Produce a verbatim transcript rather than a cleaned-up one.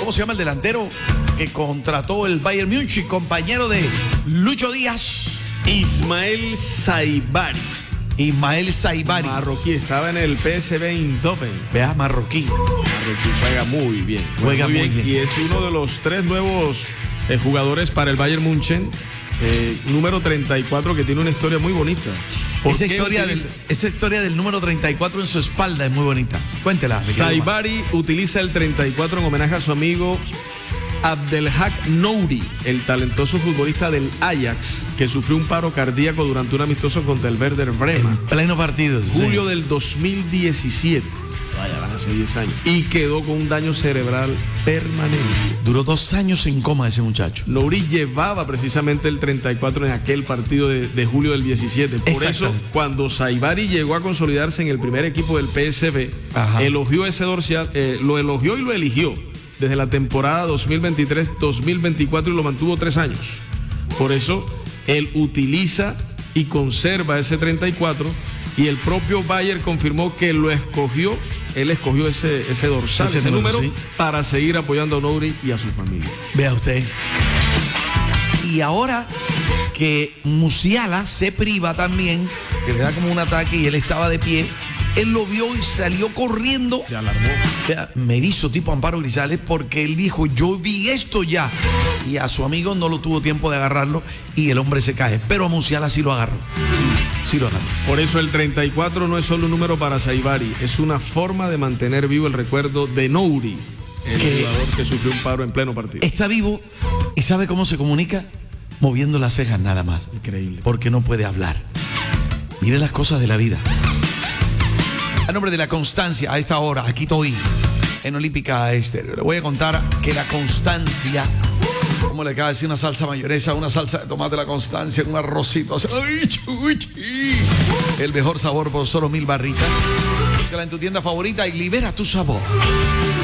¿Cómo se llama el delantero que contrató el Bayern Múnich, compañero de Lucho Díaz? Ismael Saibari. Ismael Saibari. Marroquí, estaba en el P S V Eindhoven. Vea, marroquí. Marroquí juega muy bien. Juega muy bien. Y es uno de los tres nuevos eh, jugadores para el Bayern München. Eh, número treinta y cuatro, que tiene una historia muy bonita. Esa historia, del, esa historia del número treinta y cuatro en su espalda es muy bonita. Cuéntela. Saibari utiliza el treinta y cuatro en homenaje a su amigo Abdelhak Nouri, el talentoso futbolista del Ajax, que sufrió un paro cardíaco durante un amistoso contra el Werder Bremen. En pleno partido. Julio sí. del dos mil diecisiete. Vaya, hace diez años. Y quedó con un daño cerebral permanente. Duró dos años en coma ese muchacho. Nouri llevaba precisamente el treinta y cuatro en aquel partido de, de julio del diecisiete. Por eso, cuando Saibari llegó a consolidarse en el primer equipo del P S V, Ajá. elogió ese dorsal, eh, lo elogió y lo eligió desde la temporada dos mil veintitrés dos mil veinticuatro y lo mantuvo tres años. Por eso, él utiliza y conserva ese treinta y cuatro y el propio Bayern confirmó que lo escogió, él escogió ese, ese dorsal, ese, ese número, número sí. para seguir apoyando a Nouri y a su familia. Vea usted. Y ahora que Musiala se priva también, que le da como un ataque y él estaba de pie, él lo vio y salió corriendo. Se alarmó. Me hizo tipo Amparo Grisales porque él dijo, yo vi esto ya. Y a su amigo no lo tuvo tiempo de agarrarlo y el hombre se cae. Pero a Musiala sí lo agarró. Sí lo agarró. Por eso el treinta y cuatro no es solo un número para Saibari, es una forma de mantener vivo el recuerdo de Nouri, el que jugador que sufrió un paro en pleno partido. Está vivo y ¿sabe cómo se comunica? Moviendo las cejas nada más. Increíble. Porque no puede hablar. Mire las cosas de la vida. A nombre de la constancia, a esta hora, aquí estoy, en Olímpica Estéreo. Le voy a contar que la constancia, como le acaba de decir una salsa mayonesa, una salsa de tomate, la constancia, un arrocito. ¡Ay, chuchi! El mejor sabor por solo mil barritas. Búscala en tu tienda favorita y libera tu sabor.